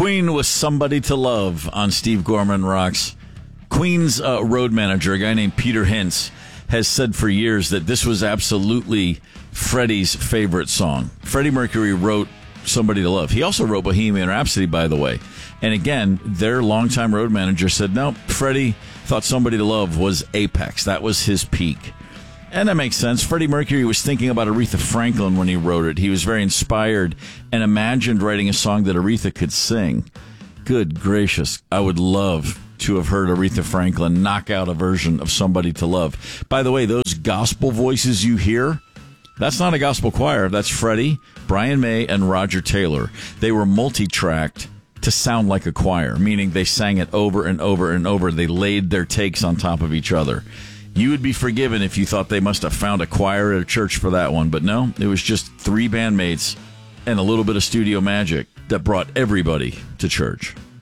Queen with Somebody to Love on Steve Gorman Rocks. Queen's road manager, a guy named Peter Hintz, has said for years that this was absolutely Freddie's favorite song. Freddie Mercury wrote Somebody to Love. He also wrote Bohemian Rhapsody, by the way. And again, their longtime road manager said, no, Freddie thought Somebody to Love was apex. That was his peak. And that makes sense. Freddie Mercury was thinking about Aretha Franklin when he wrote it. He was very inspired and imagined writing a song that Aretha could sing. Good gracious. I would love to have heard Aretha Franklin knock out a version of Somebody to Love. By the way, those gospel voices you hear, that's not a gospel choir. That's Freddie, Brian May, and Roger Taylor. They were multi-tracked to sound like a choir, meaning they sang it over and over and over. They laid their takes on top of each other. You would be forgiven if you thought they must have found a choir at a church for that one. But no, it was just three bandmates and a little bit of studio magic that brought everybody to church.